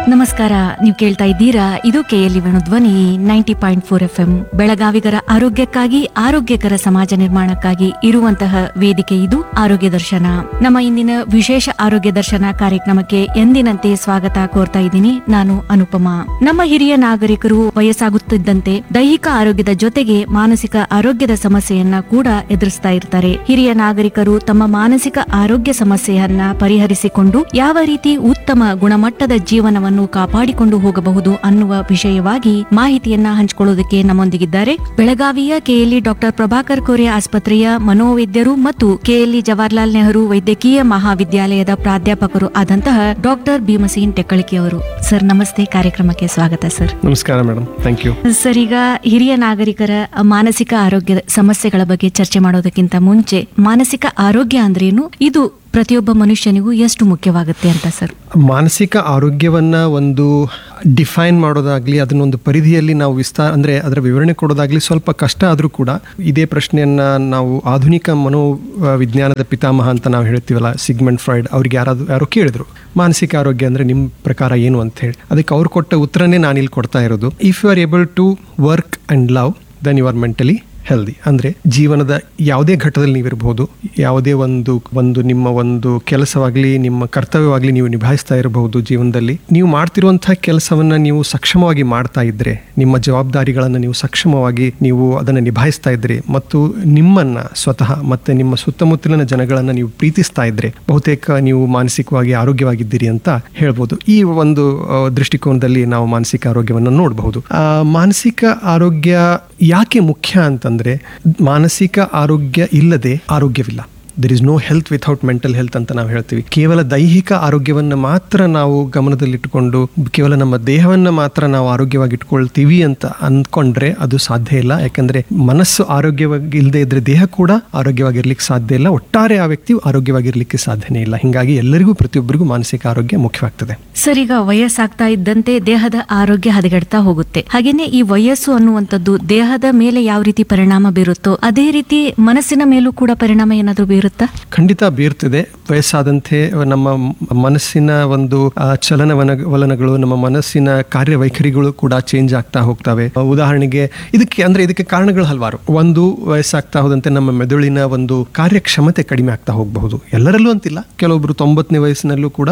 ನಮಸ್ಕಾರ. ನೀವು ಕೇಳ್ತಾ ಇದ್ದೀರಾ, ಇದು KLE ವೇಣುಧ್ವನಿ 90.4 FM. ಬೆಳಗಾವಿಗರ ಆರೋಗ್ಯಕ್ಕಾಗಿ, ಆರೋಗ್ಯಕರ ಸಮಾಜ ನಿರ್ಮಾಣಕ್ಕಾಗಿ ಇರುವಂತಹ ವೇದಿಕೆ ಇದು ಆರೋಗ್ಯ ದರ್ಶನ. ನಮ್ಮ ಇಂದಿನ ವಿಶೇಷ ಆರೋಗ್ಯ ದರ್ಶನ ಕಾರ್ಯಕ್ರಮಕ್ಕೆ ಎಂದಿನಂತೆ ಸ್ವಾಗತ ಕೋರ್ತಾ ಇದ್ದೀನಿ. ನಾನು ಅನುಪಮಾ. ನಮ್ಮ ಹಿರಿಯ ನಾಗರಿಕರು ವಯಸ್ಸಾಗುತ್ತಿದ್ದಂತೆ ದೈಹಿಕ ಆರೋಗ್ಯದ ಜೊತೆಗೆ ಮಾನಸಿಕ ಆರೋಗ್ಯದ ಸಮಸ್ಯೆಯನ್ನ ಕೂಡ ಎದುರಿಸ್ತಾ ಇರ್ತಾರೆ. ಹಿರಿಯ ನಾಗರಿಕರು ತಮ್ಮ ಮಾನಸಿಕ ಆರೋಗ್ಯ ಸಮಸ್ಯೆಯನ್ನ ಪರಿಹರಿಸಿಕೊಂಡು ಯಾವ ರೀತಿ ಉತ್ತಮ ಗುಣಮಟ್ಟದ ಜೀವನವನ್ನು ಕಾಪಾಡಿಕೊಂಡು ಹೋಗಬಹುದು ಅನ್ನುವ ವಿಷಯವಾಗಿ ಮಾಹಿತಿಯನ್ನ ಹಂಚಿಕೊಳ್ಳುವುದಕ್ಕೆ ನಮ್ಮೊಂದಿಗಿದ್ದಾರೆ ಬೆಳಗಾವಿಯ KLE ಡಾಕ್ಟರ್ ಪ್ರಭಾಕರ್ ಕೋರೆ ಆಸ್ಪತ್ರೆಯ ಮನೋವೈದ್ಯರು ಮತ್ತು KLE ಜವಾಹರ್ಲಾಲ್ ನೆಹರು ವೈದ್ಯಕೀಯ ಮಹಾವಿದ್ಯಾಲಯದ ಪ್ರಾಧ್ಯಾಪಕರು ಆದಂತಹ ಡಾಕ್ಟರ್ ಭೀಮಸೇನ್ ಟೆಕ್ಕಳಿಕೆ ಅವರು. ಸರ್ ನಮಸ್ತೆ, ಕಾರ್ಯಕ್ರಮಕ್ಕೆ ಸ್ವಾಗತ ಸರ್. ನಮಸ್ಕಾರ ಮೇಡಮ್, ಥ್ಯಾಂಕ್ ಯು. ಸರ್, ಈಗ ಹಿರಿಯ ನಾಗರಿಕರ ಮಾನಸಿಕ ಆರೋಗ್ಯದ ಸಮಸ್ಯೆಗಳ ಬಗ್ಗೆ ಚರ್ಚೆ ಮಾಡೋದಕ್ಕಿಂತ ಮುಂಚೆ ಮಾನಸಿಕ ಆರೋಗ್ಯ ಅಂದ್ರೇನು, ಇದು ಪ್ರತಿಯೊಬ್ಬ ಮನುಷ್ಯನಿಗೂ ಎಷ್ಟು ಮುಖ್ಯವಾಗುತ್ತೆ ಅಂತ ಸರ್? ಮಾನಸಿಕ ಆರೋಗ್ಯವನ್ನ ಒಂದು ಡಿಫೈನ್ ಮಾಡೋದಾಗ್ಲಿ, ಅದನ್ನೊಂದು ಪರಿಧಿಯಲ್ಲಿ ನಾವು ಅದರ ವಿವರಣೆ ಕೊಡೋದಾಗ್ಲಿ ಸ್ವಲ್ಪ ಕಷ್ಟ ಆದರೂ ಕೂಡ ಇದೇ ಪ್ರಶ್ನೆಯನ್ನ ನಾವು ಆಧುನಿಕ ಮನೋವಿಜ್ಞಾನದ ಪಿತಾಮಹ ಅಂತ ನಾವು ಹೇಳ್ತೀವಲ್ಲ, ಸಿಗ್ಮಂಡ್ ಫ್ರಾಯ್ಡ್, ಅವ್ರಿಗೆ ಯಾರೋ ಕೇಳಿದ್ರು ಮಾನಸಿಕ ಆರೋಗ್ಯ ಅಂದ್ರೆ ನಿಮ್ಮ ಪ್ರಕಾರ ಏನು ಅಂತ ಹೇಳಿ. ಅದಕ್ಕೆ ಅವ್ರು ಕೊಟ್ಟ ಉತ್ತರನೇ ನಾನು ಇಲ್ಲಿ ಕೊಡ್ತಾ ಇರೋದು. If you are able to work and love then you are mentally healthy. ಅಂದರೆ ಜೀವನದ ಯಾವುದೇ ಘಟ್ಟದಲ್ಲಿ ನೀವಿರಬಹುದು, ಯಾವುದೇ ಒಂದು ನಿಮ್ಮ ಒಂದು ಕೆಲಸವಾಗಲಿ, ನಿಮ್ಮ ಕರ್ತವ್ಯವಾಗಲಿ ನೀವು ನಿಭಾಯಿಸ್ತಾ ಇರಬಹುದು. ಜೀವನದಲ್ಲಿ ನೀವು ಮಾಡ್ತಿರುವಂತಹ ಕೆಲಸವನ್ನ ನೀವು ಸಕ್ಷಮವಾಗಿ ಮಾಡ್ತಾ ಇದ್ರೆ, ನಿಮ್ಮ ಜವಾಬ್ದಾರಿಗಳನ್ನು ನೀವು ಸಕ್ಷಮವಾಗಿ ನೀವು ಅದನ್ನು ನಿಭಾಯಿಸ್ತಾ ಇದ್ರೆ ಮತ್ತು ನಿಮ್ಮನ್ನ ಸ್ವತಃ ಮತ್ತೆ ನಿಮ್ಮ ಸುತ್ತಮುತ್ತಲಿನ ಜನಗಳನ್ನ ನೀವು ಪ್ರೀತಿಸ್ತಾ ಇದ್ರೆ ಬಹುತೇಕ ನೀವು ಮಾನಸಿಕವಾಗಿ ಆರೋಗ್ಯವಾಗಿದ್ದೀರಿ ಅಂತ ಹೇಳ್ಬೋದು. ಈ ಒಂದು ದೃಷ್ಟಿಕೋನದಲ್ಲಿ ನಾವು ಮಾನಸಿಕ ಆರೋಗ್ಯವನ್ನು ನೋಡಬಹುದು. ಮಾನಸಿಕ ಆರೋಗ್ಯ ಯಾಕೆ ಮುಖ್ಯ ಅಂತಂದ್ರೆ, ಮಾನಸಿಕ ಆರೋಗ್ಯ ಇಲ್ಲದೆ ಆರೋಗ್ಯವಿಲ್ಲ. There is no health without mental health ಅಂತ ನಾವು ಹೇಳ್ತೀವಿ. ಕೇವಲ ದೈಹಿಕ ಆರೋಗ್ಯವನ್ನು ಮಾತ್ರ ನಾವು ಗಮನದಲ್ಲಿಟ್ಟುಕೊಂಡು ಕೇವಲ ನಮ್ಮ ದೇಹವನ್ನು ಮಾತ್ರ ನಾವು ಆರೋಗ್ಯವಾಗಿ ಇಟ್ಕೊಳ್ತೀವಿ ಅಂತ ಅಂದ್ಕೊಂಡ್ರೆ ಅದು ಸಾಧ್ಯ ಇಲ್ಲ. ಯಾಕಂದ್ರೆ ಮನಸ್ಸು ಆರೋಗ್ಯವಾಗಿ ಇಲ್ಲದೆ ಇದ್ರೆ ದೇಹ ಕೂಡ ಆರೋಗ್ಯವಾಗಿರ್ಲಿಕ್ಕೆ ಸಾಧ್ಯ ಇಲ್ಲ. ಒಟ್ಟಾರೆ ಆ ವ್ಯಕ್ತಿ ಆರೋಗ್ಯವಾಗಿರ್ಲಿಕ್ಕೆ ಸಾಧ್ಯನೇ ಇಲ್ಲ. ಹಿಂಗಾಗಿ ಎಲ್ಲರಿಗೂ, ಪ್ರತಿಯೊಬ್ಬರಿಗೂ ಮಾನಸಿಕ ಆರೋಗ್ಯ ಮುಖ್ಯವಾಗ್ತದೆ. ಸರ್, ಈಗ ವಯಸ್ಸಾಗ್ತಾ ಇದ್ದಂತೆ ದೇಹದ ಆರೋಗ್ಯ ಹದಗೆಡ್ತಾ ಹೋಗುತ್ತೆ. ಹಾಗೇನೆ ಈ ವಯಸ್ಸು ಅನ್ನುವಂಥದ್ದು ದೇಹದ ಮೇಲೆ ಯಾವ ರೀತಿ ಪರಿಣಾಮ ಬೀರುತ್ತೋ ಅದೇ ರೀತಿ ಮನಸ್ಸಿನ ಮೇಲೂ ಕೂಡ ಪರಿಣಾಮ ಏನಾದ್ರೂ ಬೀರುತ್ತಾ? ಖಂಡಿತ ಬೀರ್ತದೆ. ವಯಸ್ಸಾದಂತೆ ನಮ್ಮ ಮನಸ್ಸಿನ ಒಂದು ಚಲನವಲನಗಳು, ನಮ್ಮ ಮನಸ್ಸಿನ ಕಾರ್ಯವೈಖರಿಗಳು ಕೂಡ ಚೇಂಜ್ ಆಗ್ತಾ ಹೋಗ್ತವೆ. ಉದಾಹರಣೆಗೆ ಇದಕ್ಕೆ ಕಾರಣಗಳು ಹಲವಾರು. ಒಂದು, ವಯಸ್ಸಾಗ್ತಾ ಹೋದಂತೆ ನಮ್ಮ ಮೆದುಳಿನ ಒಂದು ಕಾರ್ಯಕ್ಷಮತೆ ಕಡಿಮೆ ಆಗ್ತಾ ಹೋಗಬಹುದು. ಎಲ್ಲರಲ್ಲೂ ಅಂತಿಲ್ಲ, ಕೆಲವೊಬ್ರು 90ನೇ ವಯಸ್ಸಿನಲ್ಲೂ ಕೂಡ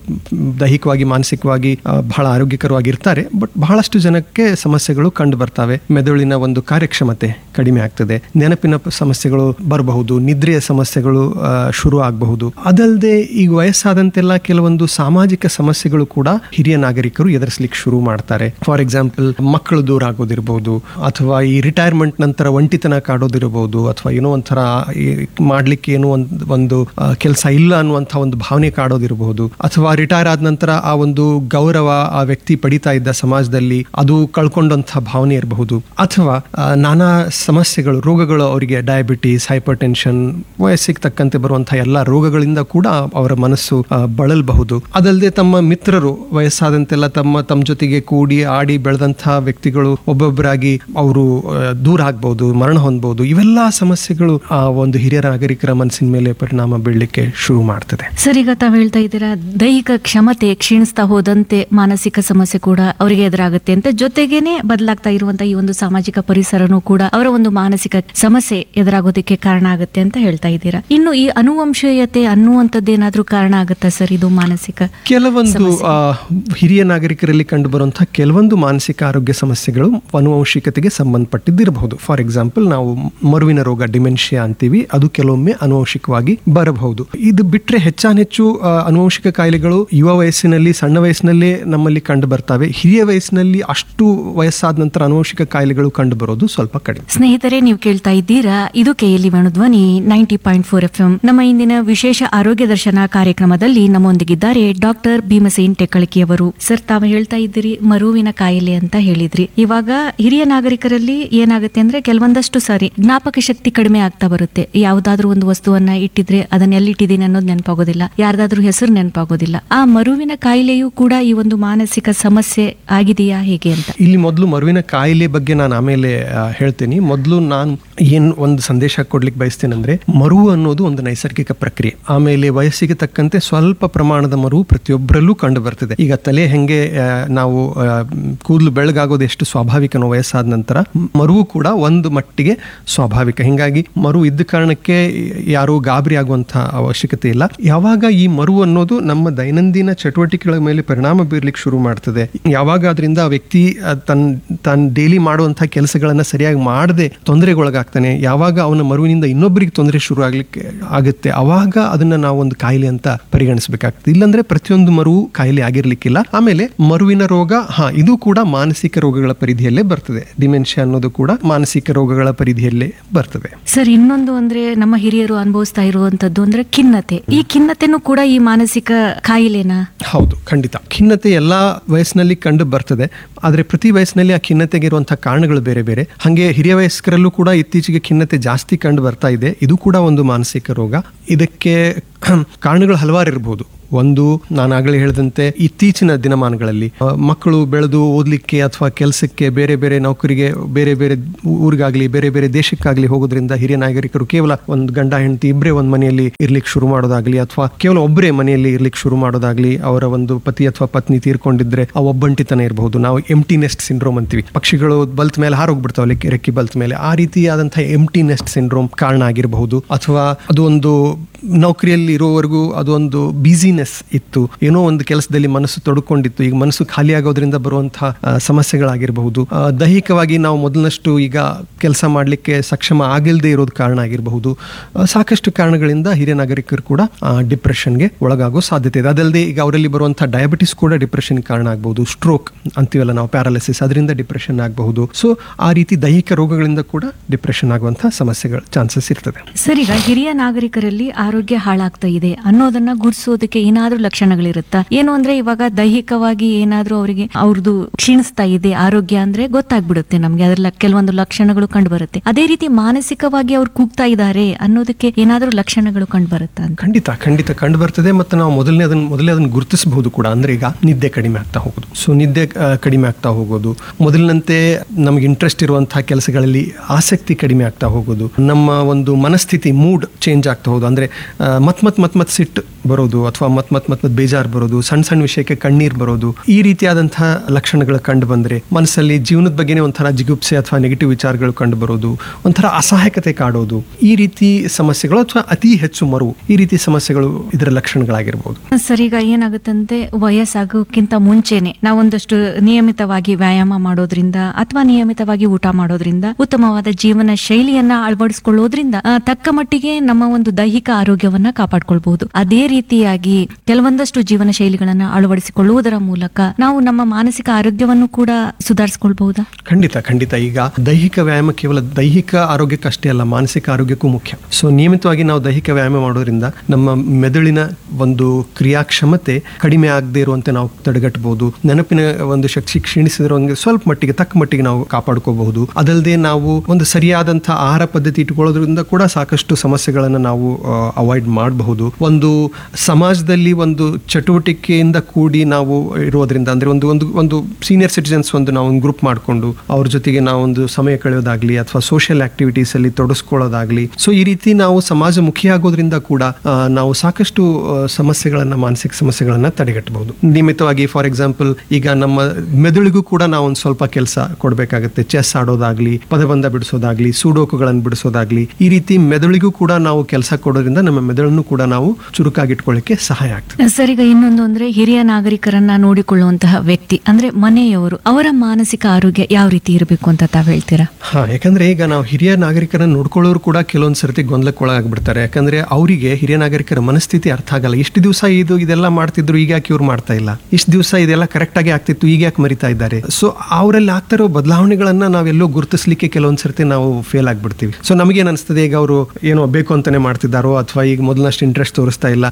ದೈಹಿಕವಾಗಿ, ಮಾನಸಿಕವಾಗಿ ಬಹಳ ಆರೋಗ್ಯಕರವಾಗಿರ್ತಾರೆ. ಬಟ್ ಬಹಳಷ್ಟು ಜನಕ್ಕೆ ಸಮಸ್ಯೆಗಳು ಕಂಡು ಬರ್ತವೆ. ಮೆದುಳಿನ ಒಂದು ಕಾರ್ಯಕ್ಷಮತೆ ಕಡಿಮೆ ಆಗ್ತದೆ, ನೆನಪಿನ ಸಮಸ್ಯೆಗಳು ಬರಬಹುದು, ನಿದ್ರೆಯ ಸಮಸ್ಯೆಗಳು ಶುರು ಆಗಬಹುದು. ಅದಲ್ಲದೆ ಈಗ ವಯಸ್ಸಾದಂತೆಲ್ಲ ಕೆಲವೊಂದು ಸಾಮಾಜಿಕ ಸಮಸ್ಯೆಗಳು ಕೂಡ ಹಿರಿಯ ನಾಗರಿಕರು ಎದುರಿಸಲಿಕ್ಕೆ ಶುರು ಮಾಡ್ತಾರೆ. ಫಾರ್ ಎಕ್ಸಾಂಪಲ್, ಮಕ್ಕಳು ದೂರ ಆಗೋದಿರಬಹುದು, ಅಥವಾ ಈ ರಿಟೈರ್ಮೆಂಟ್ ನಂತರ ಒಂಟಿತನ ಕಾಡೋದಿರಬಹುದು, ಅಥವಾ ಏನೋ ಒಂಥರ ಮಾಡ್ಲಿಕ್ಕೆ ಏನೋ ಒಂದು ಕೆಲಸ ಇಲ್ಲ ಅನ್ನುವಂಥ ಒಂದು ಭಾವನೆ ಕಾಡೋದಿರಬಹುದು, ಅಥವಾ ರಿಟೈರ್ ಆದ ನಂತರ ಆ ಒಂದು ಗೌರವ ಆ ವ್ಯಕ್ತಿ ಪಡಿತಾ ಇದ್ದ ಸಮಾಜದಲ್ಲಿ ಅದು ಕಳ್ಕೊಂಡಂಥ ಭಾವನೆ ಇರಬಹುದು, ಅಥವಾ ನಾನಾ ಸಮಸ್ಯೆಗಳು, ರೋಗಗಳು, ಅವರಿಗೆ ಡಯಾಬಿಟೀಸ್, ಹೈಪರ್ ಟೆನ್ಷನ್, ವಯಸ್ಸಿಗೆ ತಕ್ಕಂತೆ ಬರುವಂತಹ ಎಲ್ಲ ರೋಗಗಳಿಂದ ಕೂಡ ಅವರ ಮನಸ್ಸು ಬಳಲಬಹುದು. ಅದಲ್ಲದೆ ತಮ್ಮ ಮಿತ್ರರು ವಯಸ್ಸಾದಂತೆಲ್ಲ ತಮ್ಮ ಜೊತೆಗೆ ಕೂಡಿ ಆಡಿ ಬೆಳೆದಂತಹ ವ್ಯಕ್ತಿಗಳು ಒಬ್ಬೊಬ್ಬರಾಗಿ ಅವರು ದೂರ ಆಗ್ಬಹುದು, ಮರಣ ಹೊಂದಬಹುದು. ಇವೆಲ್ಲ ಸಮಸ್ಯೆಗಳು ಆ ಒಂದು ಹಿರಿಯ ನಾಗರಿಕರ ಮನಸ್ಸಿನ ಮೇಲೆ ಪರಿಣಾಮ ಬೀಳಲಿಕ್ಕೆ ಶುರು ಮಾಡ್ತದೆ. ಸರ್, ಈಗ ತಾವು ಹೇಳ್ತಾ ಇದ್ದೀರಾ ದೈಹಿಕ ಕ್ಷಮತೆ ಕ್ಷೀಣಿಸ್ತಾ ಹೋದಂತೆ ಮಾನಸಿಕ ಸಮಸ್ಯೆ ಕೂಡ ಅವರಿಗೆ ಎದುರಾಗುತ್ತೆ ಅಂತ. ಜೊತೆಗೇನೆ ಬದಲಾಗ್ತಾ ಇರುವಂತಹ ಈ ಒಂದು ಸಾಮಾಜಿಕ ಪರಿಸರನೂ ಕೂಡ ಅವರ ಒಂದು ಮಾನಸಿಕ ಸಮಸ್ಯೆ ಎದುರಾಗೋದಕ್ಕೆ ಕಾರಣ ಆಗುತ್ತೆ ಅಂತ ಹೇಳ್ತಾ ಇದ್ದೀರಾ. ಇನ್ನು ಈ ಅನುವಂಶೀಯತೆ ಅನ್ನುವಂಥದ್ದೇನಾದ್ರೂ ಕಾರಣ ಆಗುತ್ತಾ ಸರ್ ಇದು ಮಾನಸಿಕ? ಕೆಲವೊಂದು ಹಿರಿಯ ನಾಗರಿಕರಲ್ಲಿ ಕಂಡು ಬರುವಂತಹ ಕೆಲವೊಂದು ಮಾನಸಿಕ ಆರೋಗ್ಯ ಸಮಸ್ಯೆಗಳು ಅನುವಂಶಿಕತೆಗೆ ಸಂಬಂಧಪಟ್ಟಿದ್ದಿರಬಹುದು. ಫಾರ್ ಎಕ್ಸಾಂಪಲ್, ನಾವು ಮರುವಿನ ರೋಗ, ಡಿಮೆನ್ಷಿಯಾ ಅಂತೀವಿ, ಅದು ಕೆಲವೊಮ್ಮೆ ಅನುವಂಶಿಕವಾಗಿ ಬರಬಹುದು. ಇದು ಬಿಟ್ರೆ ಹೆಚ್ಚಾನೆಚ್ಚು ಅನುವಂಶಿಕ ಕಾಯಿಲೆಗಳು ಯುವ ವಯಸ್ಸಿನಲ್ಲಿ, ಸಣ್ಣ ವಯಸ್ಸಿನಲ್ಲೇ ನಮ್ಮಲ್ಲಿ ಕಂಡು ಬರ್ತವೆ. ಹಿರಿಯ ವಯಸ್ಸಿನಲ್ಲಿ ಅಷ್ಟು ವಯಸ್ಸಾದ ನಂತರ ಅನುವಂಶಿಕ ಕಾಯಿಲೆಗಳು ಕಂಡು ಬರೋದು ಸ್ವಲ್ಪ ಕಡಿಮೆ. ಸ್ನೇಹಿತರೆ, ನೀವು ಕೇಳ್ತಾ ಇದ್ದೀರಾ, ಇದು KLE ವೇಣುಧ್ವನಿ 90.4 FM. ನಮ್ಮ ಇಂದಿನ ವಿಶೇಷ ಆರೋಗ್ಯ ದರ್ಶನ ಕಾರ್ಯಕ್ರಮದಲ್ಲಿ ನಮ್ಮೊಂದಿಗಿದ್ದಾರೆ ಡಾಕ್ಟರ್ ಭೀಮಸೇನ್ ಟೆಕ್ಕಳಿಕೆ ಅವರು. ಸರ್, ತಾವು ಹೇಳ್ತಾ ಇದ್ದೀರಿ ಮರುವಿನ ಕಾಯಿಲೆ ಅಂತ ಹೇಳಿದ್ರಿ. ಇವಾಗ ಹಿರಿಯ ನಾಗರಿಕರಲ್ಲಿ ಏನಾಗುತ್ತೆ ಅಂದ್ರೆ ಕೆಲವೊಂದಷ್ಟು ಸಾರಿ ಜ್ಞಾಪಕ ಶಕ್ತಿ ಕಡಿಮೆ ಆಗ್ತಾ ಬರುತ್ತೆ. ಯಾವ್ದಾದ್ರು ಒಂದು ವಸ್ತುವನ್ನ ಇಟ್ಟಿದ್ರೆ ಅದನ್ನ ಎಲ್ಲಿಟ್ಟಿದ್ದೀನಿ ಅನ್ನೋದು ನೆನಪಾಗೋದಿಲ್ಲ, ಯಾರ್ದಾದ್ರೂ ಹೆಸರು ನೆನಪಾಗೋದಿಲ್ಲ. ಆ ಮರುವಿನ ಕಾಯಿಲೆಯೂ ಕೂಡ ಈ ಒಂದು ಮಾನಸಿಕ ಸಮಸ್ಯೆ ಆಗಿದೆಯಾ, ಹೇಗೆ ಅಂತ? ಇಲ್ಲಿ ಮೊದಲು ಮರುವಿನ ಕಾಯಿಲೆ ಬಗ್ಗೆ ನಾನು ಆಮೇಲೆ ಹೇಳ್ತೀನಿ. ಮೊದಲು ನಾನು ಒಂದು ಸಂದೇಶ ಕೊಡ್ಲಿಕ್ಕೆ ಬಯಸ್ತೇನೆ ಅಂದ್ರೆ, ಮರು ಅನ್ನೋದು ಒಂದು ನೈಸರ್ಗಿಕ ಪ್ರಕ್ರಿಯೆ. ಆಮೇಲೆ ವಯಸ್ಸಿಗೆ ತಕ್ಕಂತೆ ಸ್ವಲ್ಪ ಪ್ರಮಾಣದ ಮರುವು ಪ್ರತಿಯೊಬ್ಬರಲ್ಲೂ ಕಂಡು ಬರ್ತದೆ. ಈಗ ತಲೆ ಹೆಂಗೆ ನಾವು ಕೂದಲು ಬೆಳಗಾಗೋದು ಎಷ್ಟು ಸ್ವಾಭಾವಿಕನೋ ವಯಸ್ಸಾದ ನಂತರ ಮರುವು ಕೂಡ ಒಂದು ಮಟ್ಟಿಗೆ ಸ್ವಾಭಾವಿಕ. ಹಿಂಗಾಗಿ ಮರು ಇದ್ದ ಕಾರಣಕ್ಕೆ ಯಾರು ಗಾಬರಿ ಆಗುವಂತಹ ಅವಶ್ಯಕತೆ ಇಲ್ಲ. ಯಾವಾಗ ಈ ಮರುವು ಅನ್ನೋದು ನಮ್ಮ ದೈನಂದಿನ ಚಟುವಟಿಕೆಗಳ ಮೇಲೆ ಪರಿಣಾಮ ಬೀರ್ಲಿಕ್ಕೆ ಶುರು ಮಾಡ್ತದೆ, ಯಾವಾಗ ಅದರಿಂದ ಆ ವ್ಯಕ್ತಿ ತಾನು ಡೈಲಿ ಮಾಡುವಂತಹ ಕೆಲಸಗಳನ್ನ ಸರಿಯಾಗಿ ಮಾಡದೆ ತೊಂದರೆಗೊಳಗಾಗ್ತಾನೆ, ಯಾವಾಗ ಅವನ ಮರುವಿನಿಂದ ಇನ್ನೊಬ್ಬರಿಗೆ ತೊಂದರೆ ಶುರು ಆಗುತ್ತೆ, ಅವಾಗ ಅದನ್ನ ನಾವು ಒಂದು ಕಾಯಿಲೆ ಅಂತ ಪರಿಗಣಿಸಬೇಕಾಗ್ತದೆ. ಇಲ್ಲಾಂದ್ರೆ ಪ್ರತಿಯೊಂದು ಮರುವು ಕಾಯಿಲೆ ಆಗಿರ್ಲಿಕ್ಕಿಲ್ಲ. ಆಮೇಲೆ ಮರುವಿನ ರೋಗ ಇದು ಕೂಡ ಮಾನಸಿಕ ರೋಗಗಳ ಪರಿಧಿಯಲ್ಲೇ ಬರ್ತದೆ. ಡಿಮೆನ್ಷಿಯಾ ಅನ್ನೋದು ಕೂಡ ಮಾನಸಿಕ ರೋಗಗಳ ಪರಿಧಿಯಲ್ಲೇ ಬರ್ತದೆ. ಸರ್, ಇನ್ನೊಂದು ಅಂದ್ರೆ ನಮ್ಮ ಹಿರಿಯರು ಅನುಭವಿಸ್ತಾ ಇರುವಂತದ್ದು ಅಂದ್ರೆ ಖಿನ್ನತೆ. ಈ ಖಿನ್ನತೆನೂ ಕೂಡ ಈ ಮಾನಸಿಕ ಕಾಯಿಲೆನಾ? ಹೌದು, ಖಂಡಿತ. ಖಿನ್ನತೆ ಎಲ್ಲಾ ವಯಸ್ಸಿನಲ್ಲಿ ಕಂಡು ಬರ್ತದೆ. ಆದ್ರೆ ಪ್ರತಿ ವಯಸ್ಸಿನಲ್ಲಿ ಆ ಖಿನ್ನತೆಗೆ ಇರುವಂತಹ ಕಾರಣಗಳು ಬೇರೆ ಬೇರೆ. ಹಾಗೆ ಹಿರಿಯ ವಯಸ್ಕರಲ್ಲೂ ಕೂಡ ಇತ್ತೀಚೆಗೆ ಖಿನ್ನತೆ ಜಾಸ್ತಿ ಕಂಡು ಬರ್ತಾ ಇದೆ. ಇದು ಕೂಡ ಒಂದು ಮಾನಸಿಕ ರೋಗ. ಇದಕ್ಕೆ ಕಾರಣಗಳು ಹಲವಾರು ಇರಬಹುದು. ಒಂದು, ನಾನು ಆಗಲೇ ಹೇಳಿದಂತೆ ಇತ್ತೀಚಿನ ದಿನಮಾನಗಳಲ್ಲಿ ಮಕ್ಕಳು ಬೆಳೆದು ಓದಲಿಕ್ಕೆ ಅಥವಾ ಕೆಲಸಕ್ಕೆ ಬೇರೆ ಬೇರೆ ನೌಕರಿಗೆ ಬೇರೆ ಬೇರೆ ಊರಿಗಾಗ್ಲಿ ಬೇರೆ ಬೇರೆ ದೇಶಕ್ಕಾಗ್ಲಿ ಹೋಗೋದ್ರಿಂದ ಹಿರಿಯ ನಾಗರಿಕರು ಕೇವಲ ಒಂದು ಗಂಡ ಹೆಂಡತಿ ಇಬ್ಬರೇ ಒಂದು ಮನೆಯಲ್ಲಿ ಇರ್ಲಿಕ್ಕೆ ಶುರು ಮಾಡೋದಾಗ್ಲಿ ಅಥವಾ ಕೇವಲ ಒಬ್ಬರೇ ಮನೆಯಲ್ಲಿ ಇರ್ಲಿಕ್ಕೆ ಶುರು ಮಾಡೋದಾಗ್ಲಿ, ಅವರ ಒಂದು ಪತಿ ಅಥವಾ ಪತ್ನಿ ತೀರ್ಕೊಂಡಿದ್ರೆ ಆ ಒಬ್ಬಂಟಿತನ ಇರಬಹುದು. ನಾವು ಎಂಟಿ ನೆಸ್ಟ್ ಸಿಂಡ್ರೋಮ್ ಅಂತೀವಿ. ಪಕ್ಷಿಗಳು ಬಲ್ತ್ ಮೇಲೆ ಹಾರೋಗ್ಬಿಡ್ತಾವಲ್ಲಿ, ರೆಕ್ಕಿ ಬಲ್ತ್ ಮೇಲೆ. ಆ ರೀತಿಯಾದಂತಹ ಎಂಟಿ ನೆಸ್ಟ್ ಸಿಂಡ್ರೋಮ್ ಕಾರಣ ಆಗಿರಬಹುದು. ಅಥವಾ ಅದು ಒಂದು ನೌಕರಿಯಲ್ಲಿ ಇರೋವರೆಗೂ ಅದೊಂದು ಬಿಸಿನೆಸ್ ಇತ್ತು, ಏನೋ ಒಂದು ಕೆಲಸದಲ್ಲಿ ಮನಸ್ಸು ತೊಡ್ಕೊಂಡಿತ್ತು, ಈಗ ಮನಸ್ಸು ಖಾಲಿ ಆಗೋದ್ರಿಂದ ಬರುವಂತಹ ಸಮಸ್ಯೆಗಳಾಗಿರಬಹುದು. ದೈಹಿಕವಾಗಿ ನಾವು ಮೊದಲಿನಷ್ಟು ಈಗ ಕೆಲಸ ಮಾಡಲಿಕ್ಕೆ ಸಕ್ಷಮ ಆಗಿಲ್ಲದೆ ಇರೋದು ಕಾರಣ ಆಗಿರಬಹುದು. ಸಾಕಷ್ಟು ಕಾರಣಗಳಿಂದ ಹಿರಿಯ ನಾಗರಿಕರು ಕೂಡ ಡಿಪ್ರೆಷನ್ಗೆ ಒಳಗಾಗೋ ಸಾಧ್ಯತೆ ಇದೆ. ಅದಲ್ಲದೆ ಈಗ ಅವರಲ್ಲಿ ಬರುವಂತಹ ಡಯಾಬಿಟಿಸ್ ಕೂಡ ಡಿಪ್ರೆಷನ್ ಕಾರಣ ಆಗಬಹುದು. ಸ್ಟ್ರೋಕ್ ಅಂತೀವಲ್ಲ ನಾವು, ಪ್ಯಾರಾಲಿಸಿಸ್, ಅದರಿಂದ ಡಿಪ್ರೆಷನ್ ಆಗಬಹುದು. ಸೊ ಆ ರೀತಿ ದೈಹಿಕ ರೋಗಗಳಿಂದ ಕೂಡ ಡಿಪ್ರೆಷನ್ ಆಗುವಂತಹ ಸಮಸ್ಯೆಗಳ ಚಾನ್ಸಸ್ ಇರ್ತದೆ. ಸರ್, ಈಗ ಹಿರಿಯ ನಾಗರಿಕರಲ್ಲಿ ಆರೋಗ್ಯ ಹಾಳಾಗ್ತಾ ಇದೆ ಅನ್ನೋದನ್ನ ಗುರುತಿಸೋದಕ್ಕೆ ಏನಾದ್ರೂ ಲಕ್ಷಣಗಳಿರುತ್ತಾ? ಏನು ಅಂದ್ರೆ ಇವಾಗ ದೈಹಿಕವಾಗಿ ಏನಾದ್ರೂ ಅವರಿಗೆ ಅವ್ರದ್ದು ಕ್ಷೀಣಿಸ್ತಾ ಇದೆ ಆರೋಗ್ಯ ಅಂದ್ರೆ ಗೊತ್ತಾಗ್ಬಿಡುತ್ತೆ ನಮ್ಗೆ, ಅದ್ರ ಕೆಲವೊಂದು ಲಕ್ಷಣಗಳು ಕಂಡು ಬರುತ್ತೆ. ಅದೇ ರೀತಿ ಮಾನಸಿಕವಾಗಿ ಅವ್ರು ಕೂಗ್ತಾ ಇದ್ದಾರೆ ಅನ್ನೋದಕ್ಕೆ ಏನಾದ್ರೂ ಲಕ್ಷಣಗಳು ಕಂಡು ಬರುತ್ತಾ ಅಂತ? ಖಂಡಿತ ಕಂಡು ಬರ್ತದೆ. ಮತ್ತೆ ನಾವು ಮೊದಲೇ ಅದನ್ನು ಗುರುತಿಸಬಹುದು ಕೂಡ. ಅಂದ್ರೆ ಈಗ ನಿದ್ದೆ ಕಡಿಮೆ ಆಗ್ತಾ ಹೋಗೋದು. ಸೊ ನಿದ್ದೆ ಕಡಿಮೆ ಆಗ್ತಾ ಹೋಗೋದು, ಮೊದಲಿನಂತೆ ನಮ್ಗೆ ಇಂಟ್ರೆಸ್ಟ್ ಇರುವಂತಹ ಕೆಲಸಗಳಲ್ಲಿ ಆಸಕ್ತಿ ಕಡಿಮೆ ಆಗ್ತಾ ಹೋಗೋದು, ನಮ್ಮ ಒಂದು ಮನಸ್ಥಿತಿ ಮೂಡ್ ಚೇಂಜ್ ಆಗ್ತಾ ಹೋಗೋದು. ಅಂದ್ರೆ ಮತ್ ಸಿಟ್ಟು ಬರೋದು ಅಥವಾ ಮತ್ ಬೇಜಾರು ಬರೋದು, ಸಣ್ಣ ವಿಷಯಕ್ಕೆ ಕಣ್ಣೀರ್ ಬರೋದು, ಈ ರೀತಿಯಾದಂತಹ ಲಕ್ಷಣಗಳು ಕಂಡು ಬಂದ್ರೆ ಮನಸ್ಸಲ್ಲಿ ಜೀವನದ ಬಗ್ಗೆನೇ ಒಂಥರ ಜಿಗುಪ್ಸೆ ಅಥವಾ ನೆಗೆಟಿವ್ ವಿಚಾರಗಳು ಕಂಡು ಬರೋದು, ಒಂಥರ ಅಸಹಾಯಕತೆ ಕಾಡೋದು, ಈ ರೀತಿ ಸಮಸ್ಯೆಗಳು ಅಥವಾ ಅತಿ ಹೆಚ್ಚು ಮರುವು, ಈ ರೀತಿ ಸಮಸ್ಯೆಗಳು ಇದರ ಲಕ್ಷಣಗಳಾಗಿರ್ಬೋದು. ಸರ್, ಈಗ ಏನಾಗುತ್ತಂತೆ ವಯಸ್ಸಾಗೋಕ್ಕಿಂತ ಮುಂಚೆನೆ ನಾವೊಂದಷ್ಟು ನಿಯಮಿತವಾಗಿ ವ್ಯಾಯಾಮ ಮಾಡೋದ್ರಿಂದ ಅಥವಾ ನಿಯಮಿತವಾಗಿ ಊಟ ಮಾಡೋದ್ರಿಂದ ಉತ್ತಮವಾದ ಜೀವನ ಶೈಲಿಯನ್ನ ಅಳವಡಿಸಿಕೊಳ್ಳೋದ್ರಿಂದ ತಕ್ಕ ಮಟ್ಟಿಗೆ ನಮ್ಮ ಒಂದು ದೈಹಿಕ ಆರೋಗ್ಯವನ್ನ ಕಾಪಾಡ್ಕೊಳ್ಬಹುದು. ಅದೇ ರೀತಿಯಾಗಿ ಕೆಲವೊಂದಷ್ಟು ಜೀವನ ಶೈಲಿಗಳನ್ನ ಅಳವಡಿಸಿಕೊಳ್ಳುವುದರ ಮೂಲಕ ನಾವು ನಮ್ಮ ಮಾನಸಿಕ ಆರೋಗ್ಯವನ್ನು ಕೂಡ ಸುಧಾರಿಸಿಕೊಳ್ಬಹುದಾ? ಖಂಡಿತ. ಈಗ ದೈಹಿಕ ವ್ಯಾಯಾಮ ಕೇವಲ ದೈಹಿಕ ಆರೋಗ್ಯಕ್ಕಷ್ಟೇ ಅಲ್ಲ, ಮಾನಸಿಕ ಆರೋಗ್ಯಕ್ಕೂ ಮುಖ್ಯ. ಸೊ ನಿಯಮಿತವಾಗಿ ನಾವು ದೈಹಿಕ ವ್ಯಾಯಾಮ ಮಾಡೋದ್ರಿಂದ ನಮ್ಮ ಮೆದುಳಿನ ಒಂದು ಕ್ರಿಯಾಕ್ಷಮತೆ ಕಡಿಮೆ ಆಗದೆ ಇರುವಂತೆ ನಾವು ತಡೆಗಟ್ಟಬಹುದು. ನೆನಪಿನ ಒಂದು ಶಕ್ತಿ ಕ್ಷೀಣಿಸಿದ್ರೆ ಸ್ವಲ್ಪ ಮಟ್ಟಿಗೆ ತಕ್ಕ ಮಟ್ಟಿಗೆ ನಾವು ಕಾಪಾಡ್ಕೋಬಹುದು. ಅದಲ್ಲದೆ ನಾವು ಒಂದು ಸರಿಯಾದಂತಹ ಆಹಾರ ಪದ್ಧತಿ ಇಟ್ಟುಕೊಳ್ಳೋದ್ರಿಂದ ಕೂಡ ಸಾಕಷ್ಟು ಸಮಸ್ಯೆಗಳನ್ನು ನಾವು ಅವಾಯ್ಡ್ ಮಾಡಬಹುದು. ಒಂದು ಸಮಾಜದಲ್ಲಿ ಒಂದು ಚಟುವಟಿಕೆಯಿಂದ ಕೂಡಿ ನಾವು ಇರೋದ್ರಿಂದ, ಅಂದ್ರೆ ಒಂದು ಸೀನಿಯರ್ ಸಿಟಿಜನ್ಸ್ ನಾವು ಒಂದು ಗ್ರೂಪ್ ಮಾಡಿಕೊಂಡು ಅವ್ರ ಜೊತೆಗೆ ನಾವು ಒಂದು ಸಮಯ ಕಳೆಯೋದಾಗ್ಲಿ ಅಥವಾ ಸೋಷಿಯಲ್ ಆಕ್ಟಿವಿಟೀಸ್ ಅಲ್ಲಿ ತೊಡಸ್ಕೊಳ್ಳೋದಾಗ್ಲಿ, ಸೊ ಈ ರೀತಿ ನಾವು ಸಮಾಜಮುಖಿ ಆಗೋದ್ರಿಂದ ಕೂಡ ನಾವು ಸಾಕಷ್ಟು ಮಾನಸಿಕ ಸಮಸ್ಯೆಗಳನ್ನ ತಡೆಗಟ್ಟಬಹುದು. ನಿಯಮಿತವಾಗಿ ಫಾರ್ ಎಕ್ಸಾಂಪಲ್ ಈಗ ನಮ್ಮ ಮೆದುಳಿಗೂ ಕೂಡ ನಾವು ಒಂದು ಸ್ವಲ್ಪ ಕೆಲಸ ಕೊಡಬೇಕಾಗುತ್ತೆ. ಚೆಸ್ ಆಡೋದಾಗ್ಲಿ, ಪದಬಂಧ ಬಿಡಿಸೋದಾಗ್ಲಿ, ಸೂಡೋಕುಗಳನ್ನು ಬಿಡಿಸೋದಾಗ್ಲಿ, ಈ ರೀತಿ ಮೆದುಳಿಗೂ ಕೂಡ ನಾವು ಕೆಲಸ ಕೊಡೋದ್ರಿಂದ ನಮ್ಮ ಮೆದುಳನ್ನು ಕೂಡ ನಾವು ಚುರುಕಾಗಿಟ್ಕೊಳ್ಳಿಕ್ಕೆ ಸಹಾಯ ಆಗ್ತದೆ. ಸರ್, ಈಗ ಇನ್ನೊಂದು ಅಂದ್ರೆ ಹಿರಿಯ ನಾಗರಿಕರನ್ನ ನೋಡಿಕೊಳ್ಳುವಂತಹ ವ್ಯಕ್ತಿ ಅಂದ್ರೆ ಮನೆಯವರು, ಅವರ ಮಾನಸಿಕ ಆರೋಗ್ಯ ಯಾವ ರೀತಿ ಇರಬೇಕು ಅಂತ ತಾವ್ ಹೇಳ್ತೀರಾ? ಯಾಕಂದ್ರೆ ಈಗ ನಾವು ಹಿರಿಯ ನಾಗರಿಕರನ್ನ ನೋಡ್ಕೊಳ್ಳೋರು ಕೂಡ ಕೆಲವೊಂದ್ ಸರ್ತಿ ಗೊಂದಲಕ್ಕೊಳಗಾಗ್ಬಿಡ್ತಾರೆ. ಯಾಕಂದ್ರೆ ಅವರಿಗೆ ಹಿರಿಯ ನಾಗರಿಕರ ಮನಸ್ಥಿತಿ ಅರ್ಥ ಆಗಲ್ಲ. ಇಷ್ಟು ದಿವಸ ಇದೆಲ್ಲ ಮಾಡ್ತಿದ್ರು, ಈಗ ಯಾಕೆ ಇವ್ರು ಮಾಡ್ತಾ ಇಲ್ಲ? ಇಷ್ಟು ದಿವಸ ಇದೆಲ್ಲ ಕರೆಕ್ಟ್ ಆಗಿ ಆಗ್ತಿತ್ತು, ಈಗ ಯಾಕೆ ಮರಿತಾ ಇದ್ದಾರೆ? ಸೊ ಅವರಲ್ಲಿ ಆಗ್ತಿರೋ ಬದಲಾವಣೆಗಳನ್ನ ನಾವೆಲ್ಲೋ ಗುರುತಿಸ್ಲಿಕ್ಕೆ ಕೆಲವೊಂದ್ ಸರ್ತಿ ನಾವು ಫೇಲ್ ಆಗ್ಬಿಡ್ತೀವಿ. ಸೊ ನಮಗೇನ್ ಅನಿಸ್ತದೆ, ಈಗ ಅವರು ಏನೋ ಬೇಕು ಅಂತಾನೆ ಮಾಡ್ತಿದ್ದಾರೋ ಅಥವಾ ಈಗ ಮೊದಲಷ್ಟು ಇಂಟ್ರೆಸ್ಟ್ ತೋರಿಸ್ತಾ ಇಲ್ಲ,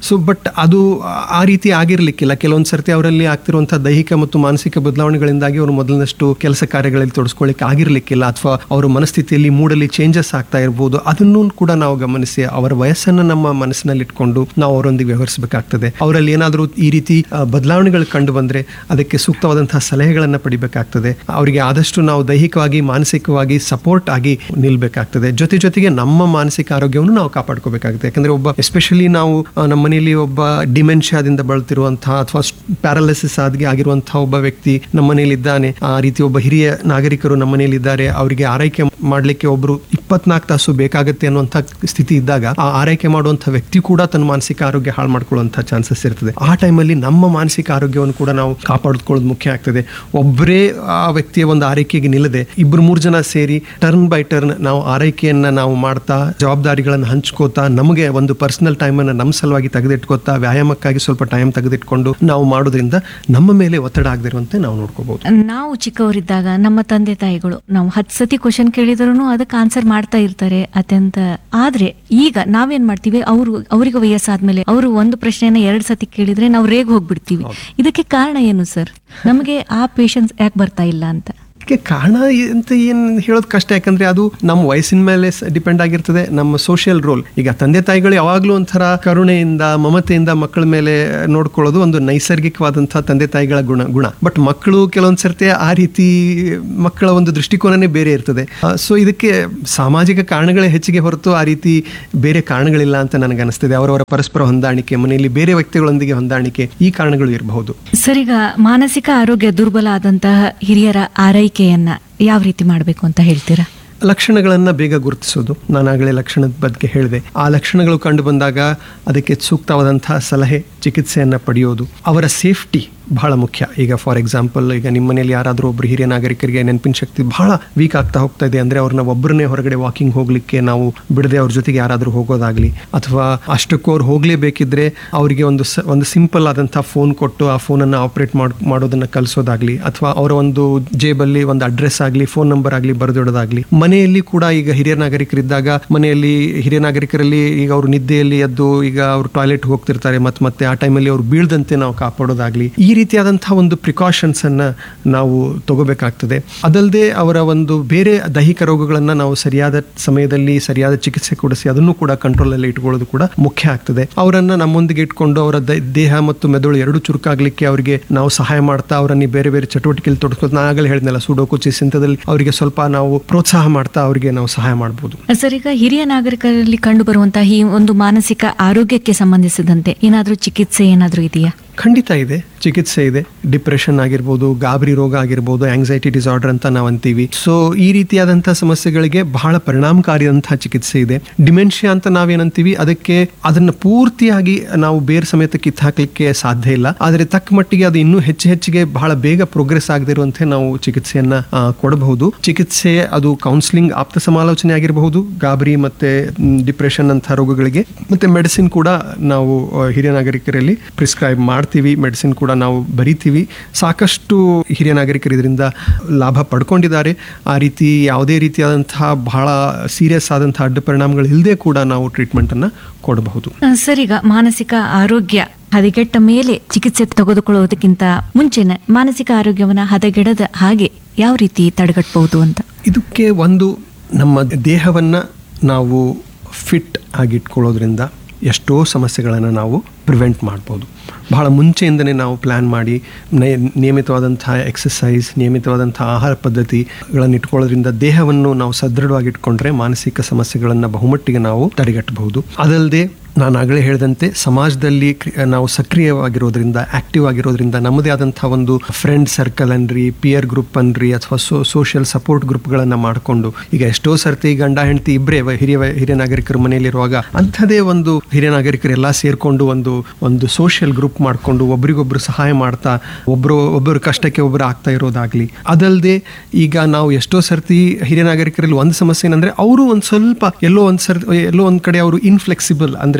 ಸೊ ಬಟ್ ಅದು ಆ ರೀತಿ ಆಗಿರ್ಲಿಕ್ಕಿಲ್ಲ. ಕೆಲವೊಂದು ಸರ್ತಿ ಅವರಲ್ಲಿ ಆಗ್ತಿರುವಂತಹ ದೈಹಿಕ ಮತ್ತು ಮಾನಸಿಕ ಬದಲಾವಣೆಗಳಿಂದಾಗಿ ಅವರು ಮೊದಲಿನಷ್ಟು ಕೆಲಸ ಕಾರ್ಯಗಳಲ್ಲಿ ತೊಡಸ್ಕೊಳ್ಳಿಕ್ಕೆ ಆಗಿರ್ಲಿಕ್ಕಿಲ್ಲ, ಅಥವಾ ಅವರ ಮನಸ್ಥಿತಿಯಲ್ಲಿ ಮೂಡಲ್ಲಿ ಚೇಂಜಸ್ ಆಗ್ತಾ ಇರ್ಬೋದು. ಅದನ್ನು ಕೂಡ ನಾವು ಗಮನಿಸಿ ಅವರ ವಯಸ್ಸನ್ನು ನಮ್ಮ ಮನಸ್ಸಿನಲ್ಲಿ ಇಟ್ಕೊಂಡು ನಾವು ಅವರೊಂದಿಗೆ ವ್ಯವಹರಿಸಬೇಕಾಗ್ತದೆ. ಅವರಲ್ಲಿ ಏನಾದರೂ ಈ ರೀತಿ ಬದಲಾವಣೆಗಳು ಕಂಡು ಬಂದ್ರೆ ಅದಕ್ಕೆ ಸೂಕ್ತವಾದಂತಹ ಸಲಹೆಗಳನ್ನು ಪಡಿಬೇಕಾಗ್ತದೆ. ಅವರಿಗೆ ಆದಷ್ಟು ನಾವು ದೈಹಿಕವಾಗಿ ಮಾನಸಿಕವಾಗಿ ಸಪೋರ್ಟ್ ಆಗಿ ನಿಲ್ಬೇಕಾಗ್ತದೆ. ಜೊತೆಗೆ ನಮ್ಮ ಮಾನಸಿಕ ಆರೋಗ್ಯವನ್ನು ನಾವು ಕಾಪಾಡ್ಕೋಬೇಕಾಗುತ್ತೆ. ಯಾಕಂದ್ರೆ ಒಬ್ಬ ಎಸ್ಪೆಷಲಿ ನಾವು ನಮ್ಮ ಮನೆಯಲ್ಲಿ ಒಬ್ಬ ಡಿಮೆನ್ಷಿಯಾದಿಂದ ಬಳಲ್ತಿರುವಂತಹ ಅಥವಾ ಪ್ಯಾರಾಲಿಸಿಸ್ ಆಗಿರುವಂತಹ ಒಬ್ಬ ವ್ಯಕ್ತಿ ನಮ್ಮ ಮನೆಯಲ್ಲಿ ಇದ್ದಾನೆ, ಆ ರೀತಿ ಒಬ್ಬ ಹಿರಿಯ ನಾಗರಿಕರು ನಮ್ಮ ಮನೆಯಲ್ಲಿ ಇದ್ದಾರೆ, ಅವರಿಗೆ ಆರೈಕೆ ಮಾಡಲಿಕ್ಕೆ ಒಬ್ರು 24 ತಾಸು ಬೇಕಾಗುತ್ತೆ ಅನ್ನುವಂಥ ಸ್ಥಿತಿ ಇದ್ದಾಗ ಆ ಆರೈಕೆ ಮಾಡುವಂಥ ವ್ಯಕ್ತಿ ಕೂಡ ತನ್ನ ಮಾನಸಿಕ ಆರೋಗ್ಯ ಹಾಳು ಮಾಡ್ಕೊಳ್ಳುವಂಥ ಚಾನ್ಸಸ್ ಇರ್ತದೆ. ಆ ಟೈಮಲ್ಲಿ ನಮ್ಮ ಮಾನಸಿಕ ಆರೋಗ್ಯವನ್ನು ಕೂಡ ನಾವು ಕಾಪಾಡಿಕೊಳ್ಳೋದು ಮುಖ್ಯ ಆಗ್ತದೆ. ಒಬ್ಬರೇ ಆ ವ್ಯಕ್ತಿಯ ಒಂದು ಆರೈಕೆಗೆ ನಿಲ್ಲದೆ 2-3 ಜನ ಸೇರಿ ಟರ್ನ್ ಬೈ ಟರ್ನ್ ನಾವು ಆರೈಕೆಯನ್ನ ನಾವು ಮಾಡ್ತಾ, ಜವಾಬ್ದಾರಿಗಳನ್ನು ಹಂಚ್ಕೋತಾ, ನಮಗೆ ಒಂದು ಪರ್ಸನಲ್ ಟೈಮನ್ನು ನಮ್ಮ ಸಲುವಾಗಿ ತೆಗೆದಿಟ್ಕೋತಾ, ವ್ಯಾಯಾಮಕ್ಕಾಗಿ ಸ್ವಲ್ಪ ಟೈಮ್ ತೆಗೆದಿಟ್ಕೊಂಡು ನಾವು ಮಾಡೋದ್ರಿಂದ ನಮ್ಮ ಮೇಲೆ ಒತ್ತಡ ಆಗದಿರುವಂತೆ ನಾವು ನೋಡ್ಕೋಬಹುದು. ನಾವು ಚಿಕ್ಕವರಿದ್ದಾಗ ನಮ್ಮ ತಂದೆ ತಾಯಿಗಳು ನಾವು 10 ಸತಿ ಕ್ವಶನ್ ಕೇಳಿದ್ರು ಅದಕ್ಕೆ ಆನ್ಸರ್ ಮಾಡ್ತಾ ಇರ್ತಾರೆ ಅತ್ಯಂತ. ಆದ್ರೆ ಈಗ ನಾವೇನ್ ಮಾಡ್ತೀವಿ, ಅವರಿಗೆ ವಯಸ್ಸಾದ್ಮೇಲೆ ಅವರು ಒಂದು ಪ್ರಶ್ನೆಯನ್ನ 2 ಸತಿ ಕೇಳಿದ್ರೆ ನಾವು ರೇಗ್ ಹೋಗ್ಬಿಡ್ತೀವಿ. ಇದಕ್ಕೆ ಕಾರಣ ಏನು ಸರ್? ನಮಗೆ ಆ ಪೇಷನ್ಸ್ ಯಾಕೆ ಬರ್ತಾ ಇಲ್ಲ ಅಂತ? ಕಾರಣ ಅಂತ ಏನು ಹೇಳೋದು ಕಷ್ಟ. ಯಾಕಂದ್ರೆ ಅದು ನಮ್ಮ ವಯಸ್ಸಿನ ಮೇಲೆ ಡಿಪೆಂಡ್ ಆಗಿರ್ತದೆ, ನಮ್ಮ ಸೋಷಿಯಲ್ ರೋಲ್. ಈಗ ತಂದೆ ತಾಯಿಗಳು ಯಾವಾಗಲೂ ಒಂಥರ ಕರುಣೆಯಿಂದ ಮಮತೆಯಿಂದ ಮಕ್ಕಳ ಮೇಲೆ ನೋಡ್ಕೊಳ್ಳೋದು ಒಂದು ನೈಸರ್ಗಿಕವಾದಂತಹ ತಂದೆ ತಾಯಿಗಳ ಗುಣ. ಬಟ್ ಮಕ್ಕಳು ಕೆಲವೊಂದು ಸರ್ತಿ ಆ ರೀತಿ ಮಕ್ಕಳ ಒಂದು ದೃಷ್ಟಿಕೋನನೇ ಬೇರೆ ಇರ್ತದೆ. ಸೊ ಇದಕ್ಕೆ ಸಾಮಾಜಿಕ ಕಾರಣಗಳೇ ಹೆಚ್ಚಿಗೆ ಹೊರತು ಆ ರೀತಿ ಬೇರೆ ಕಾರಣಗಳಿಲ್ಲ ಅಂತ ನನಗೆ ಅನಿಸ್ತದೆ. ಅವರವರ ಪರಸ್ಪರ ಹೊಂದಾಣಿಕೆ, ಮನೆಯಲ್ಲಿ ಬೇರೆ ವ್ಯಕ್ತಿಗಳೊಂದಿಗೆ ಹೊಂದಾಣಿಕೆ, ಈ ಕಾರಣಗಳು ಇರಬಹುದು. ಸರ್, ಈಗ ಮಾನಸಿಕ ಆರೋಗ್ಯ ದುರ್ಬಲ ಆದಂತಹ ಹಿರಿಯರ ಆರೈಕೆಯನ್ನ ಯಾವ ರೀತಿ ಮಾಡಬೇಕು ಅಂತ ಹೇಳ್ತೀರಾ? ಲಕ್ಷಣಗಳನ್ನು ಬೇಗ ಗುರುತಿಸೋದು. ನಾನಾಗಲೇ ಲಕ್ಷಣದ ಬಗ್ಗೆ ಹೇಳಿದೆ. ಆ ಲಕ್ಷಣಗಳು ಕಂಡು ಬಂದಾಗ ಅದಕ್ಕೆ ಸೂಕ್ತವಾದಂತಹ ಸಲಹೆ, ಚಿಕಿತ್ಸೆಯನ್ನು ಪಡೆಯೋದು. ಅವರ ಸೇಫ್ಟಿ ಬಹಳ ಮುಖ್ಯ. ಈಗ ಫಾರ್ ಎಕ್ಸಾಂಪಲ್, ಈಗ ನಿಮ್ಮ ಮನೇಲಿ ಯಾರಾದರೂ ಒಬ್ಬರು ಹಿರಿಯ ನಾಗರಿಕರಿಗೆ ನೆನಪಿನ ಶಕ್ತಿ ಬಹಳ ವೀಕ್ ಆಗ್ತಾ ಹೋಗ್ತಾ ಇದೆ ಅಂದರೆ ಅವ್ರನ್ನ ಒಬ್ಬರನ್ನೇ ಹೊರಗಡೆ ವಾಕಿಂಗ್ ಹೋಗ್ಲಿಕ್ಕೆ ನಾವು ಬಿಡದೆ ಅವ್ರ ಜೊತೆಗೆ ಯಾರಾದರೂ ಹೋಗೋದಾಗ್ಲಿ, ಅಥವಾ ಅಷ್ಟಕ್ಕೂ ಅವ್ರು ಹೋಗಲೇಬೇಕಿದ್ರೆ ಅವರಿಗೆ ಒಂದು ಸಿಂಪಲ್ ಆದಂತಹ ಫೋನ್ ಕೊಟ್ಟು ಆ ಫೋನನ್ನು ಆಪರೇಟ್ ಮಾಡೋದನ್ನ ಕಲಿಸೋದಾಗ್ಲಿ, ಅಥವಾ ಅವರ ಒಂದು ಜೇಬಲ್ಲಿ ಒಂದು ಅಡ್ರೆಸ್ ಆಗಲಿ, ಫೋನ್ ನಂಬರ್ ಆಗಲಿ ಬರೆದಿಡೋದಾಗ್ಲಿ. ಮನೆಯಲ್ಲಿ ಕೂಡ ಈಗ ಹಿರಿಯ ನಾಗರಿಕರಿದ್ದಾಗ ಮನೆಯಲ್ಲಿ ಹಿರಿಯ ನಾಗರಿಕರಲ್ಲಿ ಈಗ ಅವರು ನಿದ್ದೆಯಲ್ಲಿ ಎದ್ದು ಈಗ ಅವರು ಟಾಯ್ಲೆಟ್ ಹೋಗ್ತಿರ್ತಾರೆ, ಮತ್ತೆ ಆ ಟೈಮಲ್ಲಿ ಅವ್ರು ಬೀಳ್ದಂತೆ ನಾವು ಕಾಪಾಡೋದಾಗ್ಲಿ, ಈ ರೀತಿಯಾದಂತಹ ಒಂದು ಪ್ರಿಕಾಷನ್ಸ್ ಅನ್ನ ನಾವು ತಗೋಬೇಕಾಗ್ತದೆ. ಅದಲ್ಲದೆ ಅವರ ಒಂದು ಬೇರೆ ದೈಹಿಕ ರೋಗಗಳನ್ನ ನಾವು ಸರಿಯಾದ ಸಮಯದಲ್ಲಿ ಸರಿಯಾದ ಚಿಕಿತ್ಸೆ ಕೊಡಿಸಿ ಅದನ್ನು ಕೂಡ ಕಂಟ್ರೋಲ್ ಅಲ್ಲಿ ಇಟ್ಕೊಳ್ಳೋದು ಕೂಡ ಮುಖ್ಯ ಆಗ್ತದೆ. ಅವರನ್ನ ನಮ್ಮೊಂದಿಗೆ ಇಟ್ಕೊಂಡು ಅವರ ದೇಹ ಮತ್ತು ಮೆದುಳು ಎರಡು ಚುರುಕಾಗ್ಲಿಕ್ಕೆ ಅವರಿಗೆ ನಾವು ಸಹಾಯ ಮಾಡ್ತಾ ಅವರನ್ನ ಬೇರೆ ಬೇರೆ ಚಟುವಟಿಕೆಯಲ್ಲಿ ತೊಡಸ್ಕೊಂಡು, ನಾನು ಆಗಲೇ ಹೇಳಿದ್ನಲ್ಲ ಸುಡೋಕು ಚೆಸ್ ಇಂಥದ್ರಲ್ಲಿ ಅವರಿಗೆ ಸ್ವಲ್ಪ ನಾವು ಪ್ರೋತ್ಸಾಹ ಮಾಡ್ತಾ ಅವರಿಗೆ ನಾವು ಸಹಾಯ ಮಾಡಬಹುದು. ಸರ್, ಈಗ ಹಿರಿಯ ನಾಗರಿಕರಲ್ಲಿ ಕಂಡು ಬರುವಂತಹ ಈ ಒಂದು ಮಾನಸಿಕ ಆರೋಗ್ಯಕ್ಕೆ ಸಂಬಂಧಿಸಿದಂತೆ ಏನಾದ್ರೂ ಚಿಕಿತ್ಸೆ ಏನಾದ್ರೂ ಇದೆಯಾ? ಖಂಡಿತ ಇದೆ, ಚಿಕಿತ್ಸೆ ಇದೆ. ಡಿಪ್ರೆಷನ್ ಆಗಿರ್ಬೋದು, ಗಾಬರಿ ರೋಗ ಆಗಿರ್ಬೋದು, ಆಂಗ್ಸೈಟಿ ಡಿಸಾರ್ಡರ್ ಅಂತ ನಾವು ಅಂತೀವಿ. ಸೊ ಈ ರೀತಿಯಾದಂತಹ ಸಮಸ್ಯೆಗಳಿಗೆ ಬಹಳ ಪರಿಣಾಮಕಾರಿಯಾದಂತಹ ಚಿಕಿತ್ಸೆ ಇದೆ. ಡಿಮೆನ್ಷಿಯಾ ಅಂತ ನಾವೇನಂತೀವಿ, ಅದನ್ನ ಪೂರ್ತಿಯಾಗಿ ನಾವು ಬೇರೆ ಸಮೇತ ಕಿತ್ತು ಹಾಕ್ಲಿಕ್ಕೆ ಸಾಧ್ಯ ಇಲ್ಲ. ಆದರೆ ತಕ್ಕ ಮಟ್ಟಿಗೆ ಅದು ಇನ್ನೂ ಹೆಚ್ಚಿಗೆ ಬಹಳ ಬೇಗ ಪ್ರೋಗ್ರೆಸ್ ಆಗದಿರುವಂತೆ ನಾವು ಚಿಕಿತ್ಸೆಯನ್ನ ಕೊಡಬಹುದು. ಚಿಕಿತ್ಸೆ ಅದು ಕೌನ್ಸಿಲಿಂಗ್, ಆಪ್ತ ಸಮಾಲೋಚನೆ ಆಗಿರಬಹುದು ಗಾಬರಿ ಮತ್ತೆ ಡಿಪ್ರೆಷನ್ ಅಂತ ರೋಗಗಳಿಗೆ. ಮತ್ತೆ ಮೆಡಿಸಿನ್ ಕೂಡ ನಾವು ಹಿರಿಯ ನಾಗರಿಕರಲ್ಲಿ ಪ್ರಿಸ್ಕ್ರೈಬ್ ಮಾಡ್ತೀವಿ, ಮೆಡಿಸಿನ್ ಕೂಡ ನಾವು ಬರಿತೀವಿ. ಸಾಕಷ್ಟು ಹಿರಿಯ ನಾಗರಿಕರು ಇದರಿಂದ ಲಾಭ ಪಡ್ಕೊಂಡಿದ್ದಾರೆ. ಆ ರೀತಿ ಯಾವುದೇ ರೀತಿಯಾದಂತಹ ಬಹಳ ಸೀರಿಯಸ್ ಆದಂತಹ ಅಡ್ಡ ಪರಿಣಾಮಗಳು ಇಲ್ಲದೆ ಕೂಡ ನಾವು ಟ್ರೀಟ್ಮೆಂಟ್ ಅನ್ನ ಕೊಡಬಹುದು. ಸರ್, ಈಗ ಮಾನಸಿಕ ಆರೋಗ್ಯ ಹದಗೆಟ್ಟ ಮೇಲೆ ಚಿಕಿತ್ಸೆ ತೆಗೆದುಕೊಳ್ಳೋದಕ್ಕಿಂತ ಮುಂಚೆನೆ ಮಾನಸಿಕ ಆರೋಗ್ಯವನ್ನ ಹದಗೆಡದ ಹಾಗೆ ಯಾವ ರೀತಿ ತಡೆಗಟ್ಟಬಹುದು ಅಂತ? ಇದಕ್ಕೆ ಒಂದು, ನಮ್ಮ ದೇಹವನ್ನ ನಾವು ಫಿಟ್ ಆಗಿಟ್ಕೊಳ್ಳೋದ್ರಿಂದ ಎಷ್ಟೋ ಸಮಸ್ಯೆಗಳನ್ನು ನಾವು ಪ್ರಿವೆಂಟ್ ಮಾಡ್ಬೋದು. ಬಹಳ ಮುಂಚೆಯಿಂದನೇ ನಾವು ಪ್ಲ್ಯಾನ್ ಮಾಡಿ ನಿಯಮಿತವಾದಂತಹ ಎಕ್ಸಸೈಸ್, ನಿಯಮಿತವಾದಂಥ ಆಹಾರ ಪದ್ಧತಿಗಳನ್ನು ಇಟ್ಕೊಳ್ಳೋದ್ರಿಂದ ದೇಹವನ್ನು ನಾವು ಸದೃಢವಾಗಿ ಇಟ್ಕೊಂಡ್ರೆ ಮಾನಸಿಕ ಸಮಸ್ಯೆಗಳನ್ನು ಬಹುಮಟ್ಟಿಗೆ ನಾವು ತಡೆಗಟ್ಟಬಹುದು. ಅದಲ್ಲದೆ ನಾನು ಆಗಲೇ ಹೇಳಿದಂತೆ ಸಮಾಜದಲ್ಲಿ ನಾವು ಸಕ್ರಿಯವಾಗಿರೋದ್ರಿಂದ, ಆಕ್ಟಿವ್ ಆಗಿರೋದ್ರಿಂದ ನಮ್ಮದೇ ಆದಂತಹ ಒಂದು ಫ್ರೆಂಡ್ ಸರ್ಕಲ್ ಅನ್ರಿ, ಪಿಯರ್ ಗ್ರೂಪ್ ಅನ್ರಿ, ಅಥವಾ ಸೋಷಿಯಲ್ ಸಪೋರ್ಟ್ ಗ್ರೂಪ್ಗಳನ್ನು ಮಾಡಿಕೊಂಡು, ಈಗ ಎಷ್ಟೋ ಸರ್ತಿ ಗಂಡ ಹೆಂಡತಿ ಇಬ್ಬರೇ ಹಿರಿಯ ನಾಗರಿಕರ ಮನೆಯಲ್ಲಿರುವಾಗ ಅಂಥದೇ ಒಂದು ಹಿರಿಯ ನಾಗರಿಕರೆಲ್ಲ ಸೇರಿಕೊಂಡು ಒಂದು ಸೋಷಿಯಲ್ ಗ್ರೂಪ್ ಮಾಡಿಕೊಂಡು ಒಬ್ರಿಗೊಬ್ರು ಸಹಾಯ ಮಾಡ್ತಾ ಒಬ್ಬರ ಕಷ್ಟಕ್ಕೆ ಒಬ್ಬರು ಆಗ್ತಾ ಇರೋದಾಗ್ಲಿ. ಅದಲ್ಲದೆ ಈಗ ನಾವು ಎಷ್ಟೋ ಸರ್ತಿ ಹಿರಿಯ ನಾಗರಿಕರಲ್ಲಿ ಒಂದು ಸಮಸ್ಯೆ ಏನಂದ್ರೆ ಅವರು ಒಂದು ಸ್ವಲ್ಪ ಎಲ್ಲೋ ಒಂದು ಕಡೆ ಅವರು ಇನ್ಫ್ಲೆಕ್ಸಿಬಲ್, ಅಂದ್ರೆ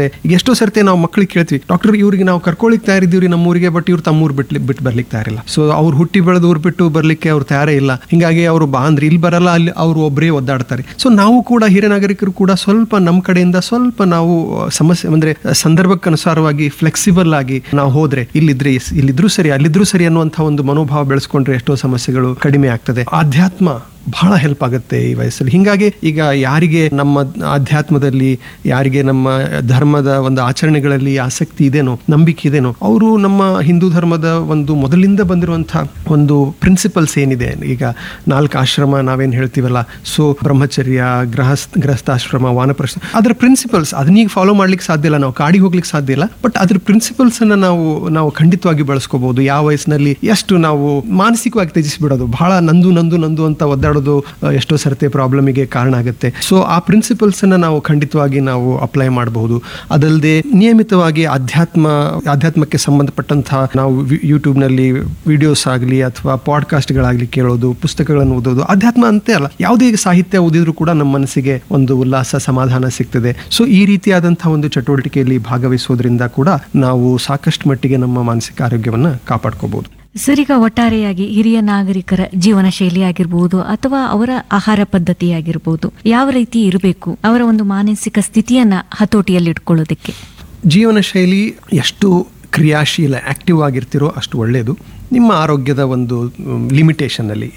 ಈಗ ಎಷ್ಟೋ ಸರ್ತಿ ನಾವು ಮಕ್ಕಳಿಗೆ ಕೇಳ್ತೀವಿ, ಡಾಕ್ಟರ್ ಇವ್ರಿಗೆ ನಾವು ಕರ್ಕೊಳ್ಳಿಕ್ ತಯಾರಿದ್ದೀವ್ರಿ ನಮ್ಮೂರಿಗೆ, ಬಟ್ ಇವ್ರು ತಮ್ಮೂರು ಬಿಟ್ಟು ಬರ್ಲಿಕ್ಕೆ ತಯಾರಿಲ್ಲ. ಸೊ ಅವ್ರು ಹುಟ್ಟಿ ಬೆಳೆದು ಊರು ಬಿಟ್ಟು ಬರ್ಲಿಕ್ಕೆ ಅವ್ರು ತಯಾರೇ ಇಲ್ಲ. ಹಿಂಗಾಗಿ ಅವರು ಅಂದ್ರೆ ಇಲ್ಲಿ ಬರಲ್ಲ, ಅಲ್ಲಿ ಅವ್ರು ಒಬ್ಬರೇ ಒದ್ದಾಡ್ತಾರೆ. ಸೊ ನಾವು ಕೂಡ ಹಿರಿಯ ನಾಗರಿಕರು ಕೂಡ ಸ್ವಲ್ಪ ನಮ್ಮ ಕಡೆಯಿಂದ ಸ್ವಲ್ಪ ನಾವು ಸಮಸ್ಯೆ ಅಂದ್ರೆ ಸಂದರ್ಭಕ್ಕನುಸಾರವಾಗಿ ಫ್ಲೆಕ್ಸಿಬಲ್ ಆಗಿ ನಾವು ಹೋದ್ರೆ ಇಲ್ಲಿದ್ರು ಸರಿ ಅಲ್ಲಿದ್ರು ಸರಿ ಅನ್ನುವಂಥ ಒಂದು ಮನೋಭಾವ ಬೆಳೆಸ್ಕೊಂಡ್ರೆ ಎಷ್ಟೋ ಸಮಸ್ಯೆಗಳು ಕಡಿಮೆ ಆಗ್ತದೆ. ಆಧ್ಯಾತ್ಮ ಬಹಳ ಹೆಲ್ಪ್ ಆಗುತ್ತೆ ಈ ವಯಸ್ಸಲ್ಲಿ. ಹಿಂಗಾಗಿ ಈಗ ಯಾರಿಗೆ ನಮ್ಮ ಅಧ್ಯಾತ್ಮದಲ್ಲಿ, ಯಾರಿಗೆ ನಮ್ಮ ಧರ್ಮದ ಒಂದು ಆಚರಣೆಗಳಲ್ಲಿ ಆಸಕ್ತಿ ಇದೆನೋ, ನಂಬಿಕೆ ಇದೆನೋ, ಅವರು ನಮ್ಮ ಹಿಂದೂ ಧರ್ಮದ ಒಂದು ಮೊದಲಿಂದ ಬಂದಿರುವಂತಹ ಒಂದು ಪ್ರಿನ್ಸಿಪಲ್ಸ್ ಏನಿದೆ, ಈಗ 4 ಆಶ್ರಮ ನಾವೇನು ಹೇಳ್ತೀವಲ್ಲ, ಸೊ ಬ್ರಹ್ಮಚರ್ಯ, ಗೃಹಸ್ಥಾಶ್ರಮ, ವಾನಪ್ರಸ್ಥ, ಅದರ ಪ್ರಿನ್ಸಿಪಲ್ಸ್ ಅದನ್ನೀಗ ಫಾಲೋ ಮಾಡ್ಲಿಕ್ಕೆ ಸಾಧ್ಯ ಇಲ್ಲ, ನಾವು ಕಾಡಿಗೆ ಹೋಗ್ಲಿಕ್ಕೆ ಸಾಧ್ಯ ಇಲ್ಲ, ಬಟ್ ಅದ್ರ ಪ್ರಿನ್ಸಿಪಲ್ಸ್ ಅನ್ನ ನಾವು ಖಂಡಿತವಾಗಿ ಬಳಸ್ಕೋಬಹುದು. ಯಾವ ವಯಸ್ಸಿನಲ್ಲಿ ಎಷ್ಟು ನಾವು ಮಾನಸಿಕವಾಗಿ ತ್ಯಜಿಸಿಬಿಡೋದು, ಬಹಳ ನಂದು ಅಂತ ಒದ್ದಾಡೋದು ಎಷ್ಟೋ ಸರ್ತಿ ಪ್ರಾಬ್ಲಮಿಗೆ ಕಾರಣ ಆಗುತ್ತೆ. ಸೊ ಆ ಪ್ರಿನ್ಸಿಪಲ್ಸ್ ಅನ್ನ ನಾವು ಖಂಡಿತವಾಗಿ ನಾವು ಅಪ್ಲೈ ಮಾಡಬಹುದು. ಅದಲ್ಲದೆ ನಿಯಮಿತವಾಗಿ ಆಧ್ಯಾತ್ಮಕ್ಕೆ ಸಂಬಂಧಪಟ್ಟಂತಹ ನಾವು ಯೂಟ್ಯೂಬ್ ನಲ್ಲಿ ವಿಡಿಯೋಸ್ ಆಗಲಿ ಅಥವಾ ಪಾಡ್ಕಾಸ್ಟ್ಗಳಾಗ್ಲಿ ಕೇಳೋದು, ಪುಸ್ತಕಗಳನ್ನು ಓದೋದು, ಅಧ್ಯಾತ್ಮ ಅಂತೆ ಅಲ್ಲ, ಯಾವುದೇ ಸಾಹಿತ್ಯ ಓದಿದ್ರು ಕೂಡ ನಮ್ಮ ಮನಸ್ಸಿಗೆ ಒಂದು ಉಲ್ಲಾಸ, ಸಮಾಧಾನ ಸಿಗ್ತದೆ. ಸೊ ಈ ರೀತಿಯಾದಂತಹ ಒಂದು ಚಟುವಟಿಕೆಯಲ್ಲಿ ಭಾಗವಹಿಸೋದ್ರಿಂದ ಕೂಡ ನಾವು ಸಾಕಷ್ಟು ಮಟ್ಟಿಗೆ ನಮ್ಮ ಮಾನಸಿಕ ಆರೋಗ್ಯವನ್ನ ಕಾಪಾಡ್ಕೋಬಹುದು. ಸರ್, ಈಗ ಒಟ್ಟಾರೆಯಾಗಿ ಹಿರಿಯ ನಾಗರಿಕರ ಜೀವನ ಶೈಲಿ ಆಗಿರ್ಬೋದು ಅಥವಾ ಅವರ ಆಹಾರ ಪದ್ಧತಿ ಆಗಿರ್ಬೋದು, ಯಾವ ರೀತಿ ಇರಬೇಕು ಅವರ ಒಂದು ಮಾನಸಿಕ ಸ್ಥಿತಿಯನ್ನ ಹತೋಟಿಯಲ್ಲಿ ಇಟ್ಕೊಳ್ಳೋದಕ್ಕೆ? ಜೀವನ ಶೈಲಿ ಎಷ್ಟು ಕ್ರಿಯಾಶೀಲ, ಆಕ್ಟಿವ್ ಆಗಿರ್ತಿರೋ ಅಷ್ಟು ಒಳ್ಳೆಯದು. ನಿಮ್ಮ ಆರೋಗ್ಯದ ಒಂದು ಲಿಮಿಟೇಷನ್ನಲ್ಲಿ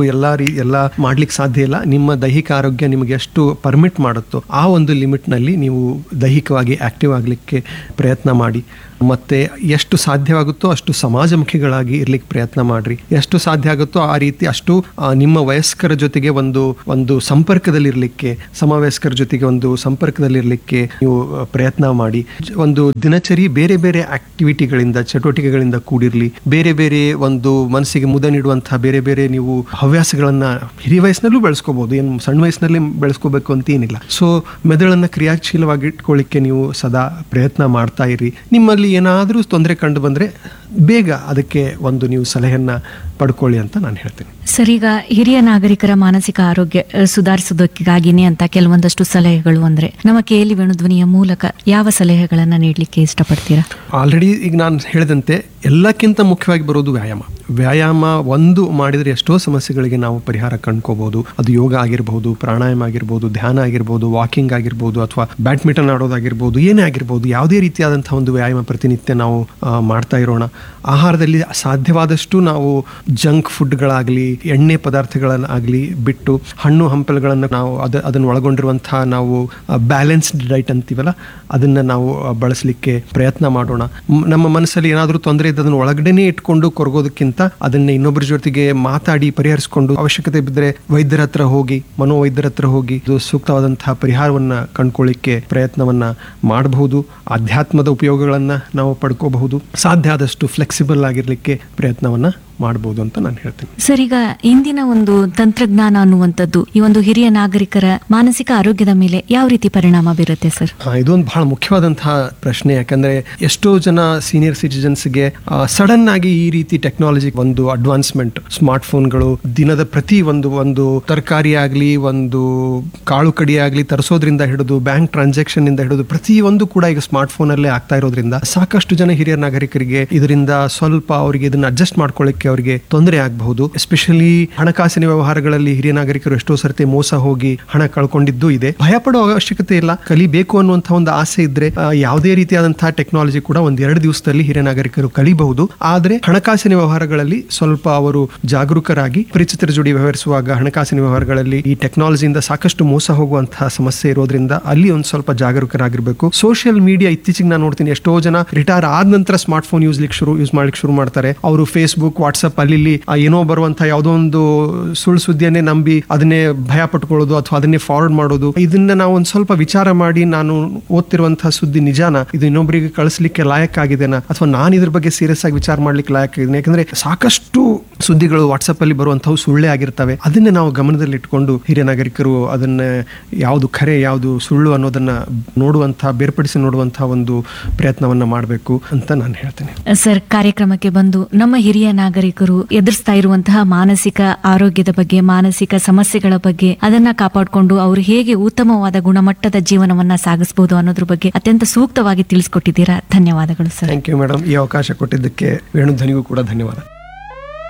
ಎಲ್ಲ ಮಾಡ್ಲಿಕ್ಕೆ ಸಾಧ್ಯ ಇಲ್ಲ. ನಿಮ್ಮ ದೈಹಿಕ ಆರೋಗ್ಯ ನಿಮಗೆ ಎಷ್ಟು ಪರ್ಮಿಟ್ ಮಾಡುತ್ತೋ ಆ ಒಂದು ಲಿಮಿಟ್ನಲ್ಲಿ ನೀವು ದೈಹಿಕವಾಗಿ ಆಕ್ಟಿವ್ ಆಗಲಿಕ್ಕೆ ಪ್ರಯತ್ನ ಮಾಡಿ. ಮತ್ತೆ ಎಷ್ಟು ಸಾಧ್ಯವಾಗುತ್ತೋ ಅಷ್ಟು ಸಮಾಜಮುಖಿಗಳಾಗಿ ಇರ್ಲಿಕ್ಕೆ ಪ್ರಯತ್ನ ಮಾಡ್ರಿ. ಎಷ್ಟು ಸಾಧ್ಯ ಆಗುತ್ತೋ ಆ ರೀತಿ ಅಷ್ಟು ನಿಮ್ಮ ವಯಸ್ಕರ ಜೊತೆಗೆ ಒಂದು ಸಂಪರ್ಕದಲ್ಲಿರ್ಲಿಕ್ಕೆ, ಸಮವಯಸ್ಕರ ಜೊತೆಗೆ ಒಂದು ಸಂಪರ್ಕದಲ್ಲಿರ್ಲಿಕ್ಕೆ ನೀವು ಪ್ರಯತ್ನ ಮಾಡಿ. ಒಂದು ದಿನಚರಿ ಬೇರೆ ಬೇರೆ ಆಕ್ಟಿವಿಟಿಗಳಿಂದ, ಚಟುವಟಿಕೆಗಳಿಂದ ಕೂಡಿರ್ಲಿ. ಬೇರೆ ಬೇರೆ ಒಂದು ಮನಸ್ಸಿಗೆ ಮುದ ನೀಡುವಂತಹ ಬೇರೆ ಬೇರೆ ನೀವು ಹವ್ಯಾಸಗಳನ್ನ ಹಿರಿಯ ವಯಸ್ಸಿನಲ್ಲೂ ಬೆಳೆಸ್ಕೋಬಹುದು, ಏನು ಸಣ್ಣ ವಯಸ್ಸಿನಲ್ಲಿ ಬೆಳೆಸ್ಕೋಬೇಕು ಅಂತ ಏನಿಲ್ಲ. ಸೊ ಮೆದುಳನ್ನ ಕ್ರಿಯಾಶೀಲವಾಗಿ ಇಟ್ಕೊಳ್ಳಿಕ್ಕೆ ನೀವು ಸದಾ ಪ್ರಯತ್ನ ಮಾಡ್ತಾ ಇರಿ. ನಿಮ್ಮಲ್ಲಿ ಏನಾದರೂ ತೊಂದರೆ ಕಂಡು ಬಂದ್ರೆ ಬೇಗ ಅದಕ್ಕೆ ಒಂದು ನೀವು ಸಲಹೆಯನ್ನ ಪಡ್ಕೊಳ್ಳಿ ಅಂತ ನಾನು ಹೇಳ್ತೀನಿ. ಸರ್, ಈಗ ಹಿರಿಯ ನಾಗರಿಕರ ಮಾನಸಿಕ ಆರೋಗ್ಯ ಸುಧಾರಿಸೋದಕ್ಕಾಗಿನೇ ಅಂತ ಕೆಲವೊಂದಷ್ಟು ಸಲಹೆಗಳು ಅಂದ್ರೆ ನಮ್ಮ KLE ವೇಣುಧ್ವನಿಯ ಮೂಲಕ ಯಾವ ಸಲಹೆಗಳನ್ನ ನೀಡಲಿಕ್ಕೆ ಇಷ್ಟಪಡ್ತೀರಾ? ಆಲ್ರೆಡಿ ಈಗ ನಾನು ಹೇಳಿದಂತೆ ಎಲ್ಲಕ್ಕಿಂತ ಮುಖ್ಯವಾಗಿ ಬರೋದು ವ್ಯಾಯಾಮ ಒಂದು ಮಾಡಿದ್ರೆ ಎಷ್ಟೋ ಸಮಸ್ಯೆಗಳಿಗೆ ನಾವು ಪರಿಹಾರ ಕಂಡ್ಕೋಬಹುದು. ಅದು ಯೋಗ ಆಗಿರ್ಬಹುದು, ಪ್ರಾಣಾಯಾಮ ಆಗಿರ್ಬಹುದು, ಧ್ಯಾನ ಆಗಿರ್ಬಹುದು, ವಾಕಿಂಗ್ ಆಗಿರ್ಬಹುದು, ಅಥವಾ ಬ್ಯಾಡ್ಮಿಂಟನ್ ಆಡೋದಾಗಿರ್ಬಹುದು, ಏನೇ ಆಗಿರ್ಬಹುದು, ಯಾವುದೇ ರೀತಿಯಾದಂತಹ ಒಂದು ವ್ಯಾಯಾಮ ಪ್ರತಿನಿತ್ಯ ನಾವು ಮಾಡ್ತಾ ಇರೋಣ. ಆಹಾರದಲ್ಲಿ ಸಾಧ್ಯವಾದಷ್ಟು ನಾವು ಜಂಕ್ ಫುಡ್ಗಳಾಗಲಿ, ಎಣ್ಣೆ ಪದಾರ್ಥಗಳನ್ನಾಗಲಿ ಬಿಟ್ಟು ಹಣ್ಣು ಹಂಪಲುಗಳನ್ನು ನಾವು ಅದನ್ನು ಒಳಗೊಂಡಿರುವಂತಹ ನಾವು ಬ್ಯಾಲೆನ್ಸ್ಡ್ ಡೈಟ್ ಅಂತೀವಲ್ಲ, ಅದನ್ನು ನಾವು ಬಳಸಲಿಕ್ಕೆ ಪ್ರಯತ್ನ ಮಾಡೋಣ. ನಮ್ಮ ಮನಸ್ಸಲ್ಲಿ ಏನಾದರೂ ತೊಂದರೆ ಇದ್ದು ಅದನ್ನು ಒಳಗಡೆನೇ ಇಟ್ಕೊಂಡು ಕೊರಗೋದಕ್ಕಿಂತ ಅದನ್ನ ಇನ್ನೊಬ್ಬರ ಜೊತೆಗೆ ಮಾತಾಡಿ ಪರಿಹರಿಸಿಕೊಂಡು, ಅವಶ್ಯಕತೆ ಬಿದ್ದರೆ ವೈದ್ಯರ ಹತ್ರ ಹೋಗಿ, ಮನೋವೈದ್ಯರ ಹತ್ರ ಹೋಗಿ ಸೂಕ್ತವಾದಂತಹ ಪರಿಹಾರವನ್ನ ಕಂಡುಕೊಳ್ಳಿಕ್ಕೆ ಪ್ರಯತ್ನವನ್ನ ಮಾಡಬಹುದು. ಆಧ್ಯಾತ್ಮದ ಉಪಯೋಗಗಳನ್ನ ನಾವು ಪಡ್ಕೋಬಹುದು. ಸಾಧ್ಯ ಆದಷ್ಟು ಫ್ಲೆಕ್ಸಿಬಲ್ ಆಗಿರ್ಲಿಕ್ಕೆ ಪ್ರಯತ್ನವನ್ನ ಮಾಡಬಹುದು ಅಂತ ನಾನು ಹೇಳ್ತೀನಿ. ಸರ್, ಈಗ ಇಂದಿನ ಒಂದು ತಂತ್ರಜ್ಞಾನ ಅನ್ನುವಂಥದ್ದು ಈ ಒಂದು ಹಿರಿಯ ನಾಗರಿಕರ ಮಾನಸಿಕ ಆರೋಗ್ಯದ ಮೇಲೆ ಯಾವ ರೀತಿ ಪರಿಣಾಮ ಬೀರುತ್ತೆ ಸರ್? ಇದೊಂದು ಬಹಳ ಮುಖ್ಯವಾದಂತಹ ಪ್ರಶ್ನೆ. ಯಾಕಂದ್ರೆ ಎಷ್ಟೋ ಜನ ಸೀನಿಯರ್ ಸಿಟಿಜನ್ಸ್ಗೆ ಸಡನ್ ಆಗಿ ಈ ರೀತಿ ಟೆಕ್ನಾಲಜಿ ಒಂದು ಅಡ್ವಾನ್ಸ್ಮೆಂಟ್, ಸ್ಮಾರ್ಟ್ ಫೋನ್ಗಳು ದಿನದ ಪ್ರತಿ ಒಂದು ತರಕಾರಿ ಆಗಲಿ, ಒಂದು ಕಾಳು ಕಡಿ ಆಗಲಿ ತರಿಸೋದ್ರಿಂದ ಹಿಡಿದು ಬ್ಯಾಂಕ್ ಟ್ರಾನ್ಸಾಕ್ಷನ್ ಇಂದ ಹಿಡಿದು ಪ್ರತಿಯೊಂದು ಕೂಡ ಈಗ ಸ್ಮಾರ್ಟ್ ಫೋನ್ ಅಲ್ಲೇ ಆಗ್ತಾ ಇರೋದ್ರಿಂದ ಸಾಕಷ್ಟು ಜನ ಹಿರಿಯ ನಾಗರಿಕರಿಗೆ ಇದರಿಂದ ಸ್ವಲ್ಪ ಅವರಿಗೆ ಇದನ್ನ ಅಡ್ಜಸ್ಟ್ ಮಾಡ್ಕೊಳ್ಳಿಕ್ಕೆ ಅವರಿಗೆ ತೊಂದರೆ ಆಗಬಹುದು. ಎಸ್ಪೆಷಲಿ ಹಣಕಾಸಿನ ವ್ಯವಹಾರಗಳಲ್ಲಿ ಹಿರಿಯ ನಾಗರಿಕರು ಎಷ್ಟೋ ಸರ್ತಿ ಮೋಸ ಹೋಗಿ ಹಣ ಕಳ್ಕೊಂಡಿದ್ದು ಇದೆ. ಭಯ ಪಡೋ ಅವಶ್ಯಕತೆ ಇಲ್ಲ. ಕಲಿಬೇಕು ಅನ್ನುವಂತಹ ಒಂದು ಆಸೆ ಇದ್ರೆ ಯಾವುದೇ ರೀತಿಯಾದಂತಹ ಟೆಕ್ನಾಲಜಿ ಕೂಡ 1-2 ದಿವಸದಲ್ಲಿ ಹಿರಿಯ ನಾಗರಿಕರು ಕಲಿಬಹುದು. ಆದ್ರೆ ಹಣಕಾಸಿನ ವ್ಯವಹಾರಗಳಲ್ಲಿ ಸ್ವಲ್ಪ ಅವರು ಜಾಗರೂಕರಾಗಿ, ಪರಿಚಿತರ ಜೋಡಿ ವ್ಯವಹರಿಸುವಾಗ ಹಣಕಾಸಿನ ವ್ಯವಹಾರಗಳಲ್ಲಿ ಈ ಟೆಕ್ನಾಲಜಿಯಿಂದ ಸಾಕಷ್ಟು ಮೋಸ ಹೋಗುವಂತಹ ಸಮಸ್ಯೆ ಇರೋದ್ರಿಂದ ಅಲ್ಲಿ ಒಂದು ಸ್ವಲ್ಪ ಜಾಗರೂಕರಾಗಿರ್ಬೇಕು. ಸೋಷಿಯಲ್ ಮೀಡಿಯಾ ಇತ್ತೀಚೆಗೆ ನಾನು ನೋಡ್ತೀನಿ, ಎಷ್ಟೋ ಜನ ರಿಟೈರ್ ಆದ ನಂತರ ಸ್ಮಾರ್ಟ್ ಫೋನ್ ಯೂಸ್ ಮಾಡ್ಲಿಕ್ಕೆ ಶುರು ಮಾಡ್ತಾರೆ. ಅವರು ಫೇಸ್ಬುಕ್, ವಾಟ್ಸ್ಆಪ್ ಅಲ್ಲಿ ಏನೋ ಬರುವಂತಹ ಯಾವುದೋ ಒಂದು ಸುಳ್ಳು ಸುದ್ದಿಯನ್ನೇ ನಂಬಿ ಅದನ್ನೇ ಭಯ ಪಟ್ಕೊಳ್ಳೋದು ಅಥವಾ ಅದನ್ನೇ ಫಾರ್ವರ್ಡ್ ಮಾಡೋದು. ಇದನ್ನ ನಾವು ಒಂದು ಸ್ವಲ್ಪ ವಿಚಾರ ಮಾಡಿ, ನಾನು ಓದ್ತಿರುವಂತಹ ಸುದ್ದಿ ನಿಜಾನ, ಇದು ಇನ್ನೊಬ್ಬರಿಗೆ ಕಳಿಸ್ಲಿಕ್ಕೆ ಲಾಯಕ್ ಆಗಿದೆನಾ, ಅಥವಾ ನಾನು ಇದ್ರ ಬಗ್ಗೆ ಸೀರಿಯಸ್ ಆಗಿ ವಿಚಾರ ಮಾಡ್ಲಿಕ್ಕೆ ಲಾಯಕ್ ಆಗಿದ್ದೇನೆ? ಯಾಕಂದ್ರೆ ಸಾಕಷ್ಟು ಸುದ್ದಿಗಳು ವಾಟ್ಸಪ್ ಅಲ್ಲಿ ಬರುವಂತವು ಸುಳ್ಳೇ ಆಗಿರ್ತವೆ. ಅದನ್ನೇ ನಾವು ಗಮನದಲ್ಲಿಟ್ಕೊಂಡು ಹಿರಿಯ ನಾಗರಿಕರು ಅದನ್ನ ಯಾವುದು ಖರೆ ಯಾವುದು ಸುಳ್ಳು ಅನ್ನೋದನ್ನ ಬೇರ್ಪಡಿಸಿ ನೋಡುವಂತಹ ಒಂದು ಪ್ರಯತ್ನವನ್ನ ಮಾಡಬೇಕು ಅಂತ ನಾನು ಹೇಳ್ತೇನೆ. ಸರ್, ಕಾರ್ಯಕ್ರಮಕ್ಕೆ ಬಂದು ನಮ್ಮ ಹಿರಿಯ ನಾಗರಿಕರು ಎದುರಿಸ್ತಾ ಇರುವಂತಹ ಮಾನಸಿಕ ಆರೋಗ್ಯದ ಬಗ್ಗೆ, ಮಾನಸಿಕ ಸಮಸ್ಯೆಗಳ ಬಗ್ಗೆ, ಅದನ್ನ ಕಾಪಾಡಿಕೊಂಡು ಅವರು ಹೇಗೆ ಉತ್ತಮವಾದ ಗುಣಮಟ್ಟದ ಜೀವನವನ್ನ ಸಾಗಿಸಬಹುದು ಅನ್ನೋದ್ರ ಬಗ್ಗೆ ಅತ್ಯಂತ ಸೂಕ್ತವಾಗಿ ತಿಳಿಸ್ಕೊಟ್ಟಿದ್ದೀರಾ. ಧನ್ಯವಾದಗಳು ಸರ್. Thank you madam. ಈ ಅವಕಾಶ ಕೊಟ್ಟಿದ್ದಕ್ಕೆ ವೇಣುಧ್ವನಿಗೂ ಕೂಡ ಧನ್ಯವಾದ.